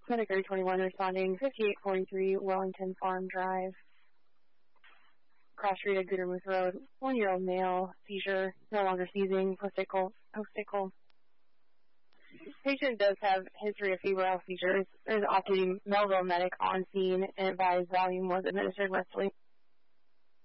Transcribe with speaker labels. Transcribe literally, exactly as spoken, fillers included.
Speaker 1: Medic three twenty-one responding, fifty-eight forty-three Wellington Farm Drive, cross street at Goodermuth Road, one-year-old male, seizure, no longer seizing, post-ical, post-ical. Patient does have history of febrile seizures. There's off-duty Melville medic on scene and advised Valium was administered rectally.